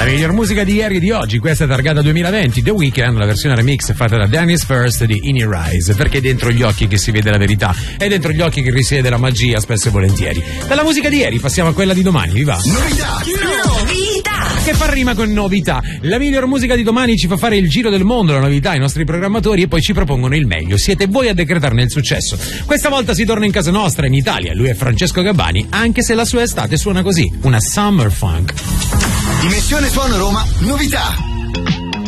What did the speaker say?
miglior musica di ieri e di oggi, questa è targata 2020, The Weeknd, la versione remix fatta da Dennis First di In Your Eyes, perché è dentro gli occhi che si vede la verità, è dentro gli occhi che risiede la magia, spesso e volentieri. Dalla musica di ieri passiamo a quella di domani, vi va? Novità! Che fa rima con novità. La miglior musica di domani ci fa fare il giro del mondo, la novità, i nostri programmatori, e poi ci propongono il meglio. Siete voi a decretarne il successo. Questa volta si torna in casa nostra, in Italia. Lui è Francesco Gabbani, anche se la sua estate suona così, una summer funk. Dimensione Suono Roma, novità.